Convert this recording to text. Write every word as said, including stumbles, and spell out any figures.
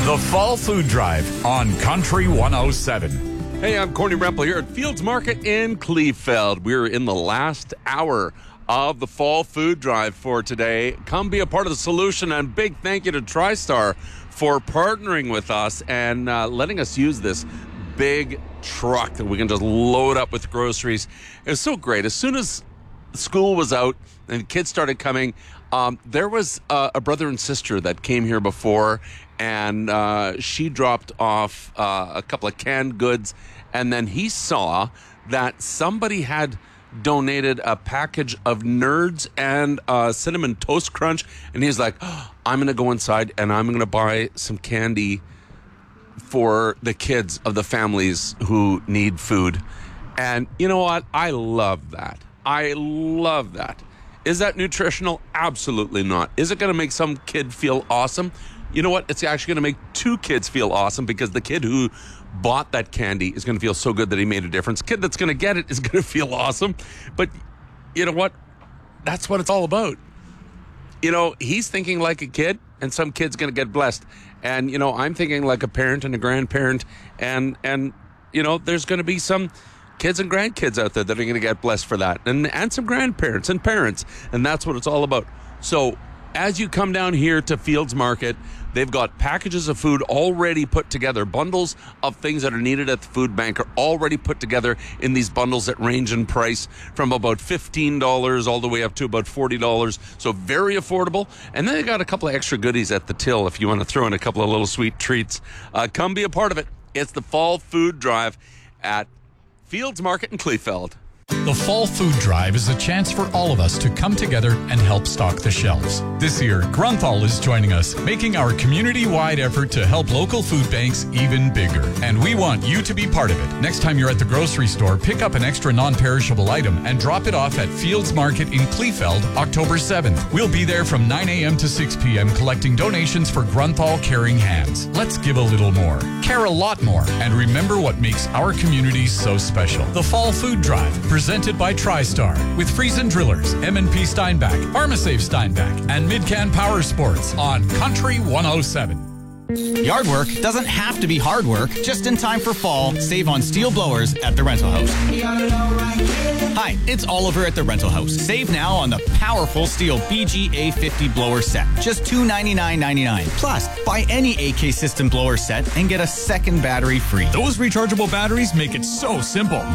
The Fall Food Drive on Country one oh seven. Hey, I'm Corny Rempel here at Fields Market in Kleefeld. We're in the last hour of the Fall Food Drive for today. Come be a part of the solution, and big thank you to TriStar for partnering with us and uh, letting us use this big truck that we can just load up with groceries. It was so great. As soon as school was out and kids started coming, um, there was uh, a brother and sister that came here before, and uh, she dropped off uh, a couple of canned goods, and then he saw that somebody had donated a package of Nerds and uh, Cinnamon Toast Crunch, and he's like, oh, I'm going to go inside and I'm going to buy some candy for the kids of the families who need food. And you know what? I love that. I love that. Is that nutritional? Absolutely not. Is it going to make some kid feel awesome? You know what? It's actually going to make two kids feel awesome, because the kid who bought that candy is going to feel so good that he made a difference. Kid that's going to get it is going to feel awesome. But you know what? That's what it's all about. You know, he's thinking like a kid, and some kid's going to get blessed. And, you know, I'm thinking like a parent and a grandparent. And, and you know, there's going to be some kids and grandkids out there that are going to get blessed for that. And, and some grandparents and parents. And that's what it's all about. So as you come down here to Fields Market, they've got packages of food already put together. Bundles of things that are needed at the food bank are already put together in these bundles that range in price from about fifteen dollars all the way up to about forty dollars. So very affordable. And then they got a couple of extra goodies at the till if you want to throw in a couple of little sweet treats. Uh, come be a part of it. It's the Fall Food Drive at Fields Market in Kleefeld. The Fall Food Drive is a chance for all of us to come together and help stock the shelves. This year, Grunthal is joining us, making our community-wide effort to help local food banks even bigger. And we want you to be part of it. Next time you're at the grocery store, pick up an extra non-perishable item and drop it off at Fields Market in Kleefeld, October seventh. We'll be there from nine a.m. to six p.m. collecting donations for Grunthal Caring Hands. Let's give a little more, care a lot more, and remember what makes our communities so special. The Fall Food Drive, presented by TriStar, with Friesen Drillers, M and P Steinbach, Pharmasafe Steinbach, and Midcan Power Sports on Country one oh seven. Yard work doesn't have to be hard work. Just in time for fall, save on steel blowers at the Rental House. Hi, it's Oliver at the Rental House. Save now on the powerful steel B G A fifty blower set. Just two hundred ninety-nine dollars and ninety-nine cents. Plus, buy any A K system blower set and get a second battery free. Those rechargeable batteries make it so simple.